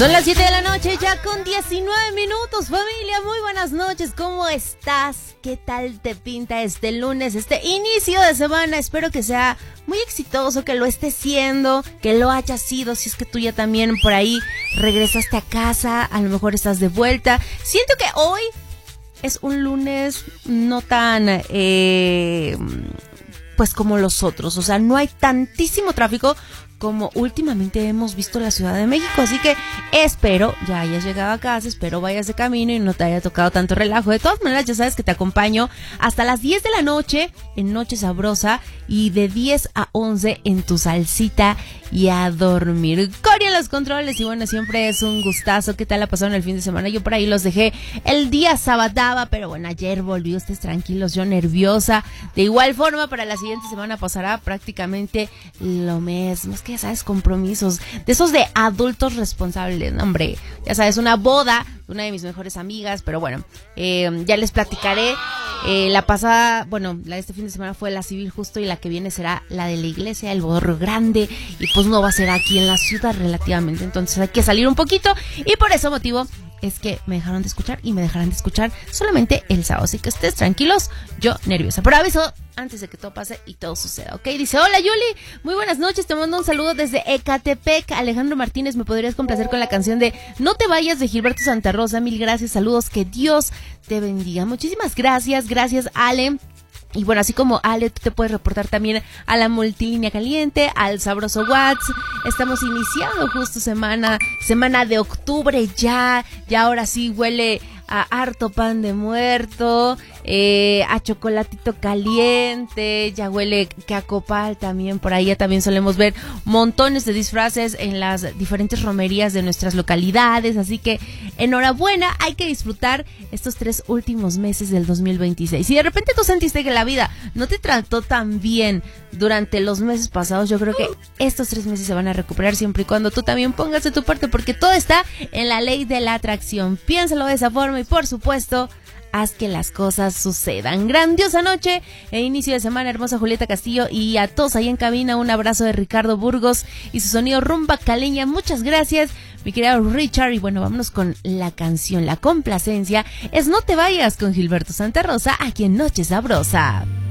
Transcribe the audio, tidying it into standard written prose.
Son las 7 de la noche, ya con 19 minutos, familia, muy buenas noches, ¿cómo estás? ¿Qué tal te pinta este lunes, este inicio de semana? Espero que sea muy exitoso, que lo esté siendo, que lo haya sido, si es que tú ya también por ahí regresaste a casa, a lo mejor estás de vuelta. Siento que hoy es un lunes no tan, pues como los otros, o sea, no hay tantísimo tráfico como últimamente hemos visto en la Ciudad de México, así que espero ya hayas llegado a casa, espero vayas de camino y no te haya tocado tanto relajo. De todas maneras, ya sabes que te acompaño hasta las 10 de la noche en Noche Sabrosa y de 10 a 11 en tu salsita y a dormir. Cori en los controles y bueno, siempre es un gustazo. ¿Qué tal la pasaron el fin de semana? Yo por ahí los dejé el día sabadaba, pero bueno, ayer volví, ustedes tranquilos, yo nerviosa. De igual forma, para la siguiente semana pasará prácticamente lo mismo. Es que ya sabes, compromisos de esos de adultos responsables, ¿no? Hombre, ya sabes, una boda de una de mis mejores amigas, pero bueno, ya les platicaré. La pasada, bueno, la de este fin de semana fue la civil justo y la que viene será la de la iglesia, el bodorrio grande, y pues no va a ser aquí en la ciudad relativamente, entonces hay que salir un poquito y por ese motivo es que me dejaron de escuchar y me dejarán de escuchar solamente el sábado, así que estés tranquilos, yo nerviosa, pero aviso antes de que todo pase y todo suceda, ¿ok? Dice, hola Yuli, muy buenas noches, te mando un saludo desde Ecatepec. Alejandro Martínez, ¿me podrías complacer con la canción de No te vayas de Gilberto Santa Rosa? Mil gracias, saludos, que Dios te bendiga. Muchísimas gracias, gracias Ale. Y bueno, así como Ale, tú te puedes reportar también a la Multilínea Caliente, al Sabroso Watts. Estamos iniciando justo semana de octubre ya ahora sí huele a harto pan de muerto, a chocolatito caliente, ya huele que a copal también, por ahí ya también solemos ver montones de disfraces en las diferentes romerías de nuestras localidades, así que enhorabuena, hay que disfrutar estos 3 últimos meses del 2026. Si de repente tú sentiste que la vida no te trató tan bien durante los meses pasados, yo creo que estos 3 meses se van a recuperar siempre y cuando tú también pongas de tu parte, porque todo está en la ley de la atracción. Piénsalo de esa forma y por supuesto, haz que las cosas sucedan. Grandiosa noche e inicio de semana, hermosa Julieta Castillo, y a todos ahí en cabina un abrazo de Ricardo Burgos y su sonido rumba caleña. Muchas gracias, mi querido Richard. Y bueno, vámonos con la canción, la complacencia es No te vayas con Gilberto Santa Rosa aquí en Noche Sabrosa.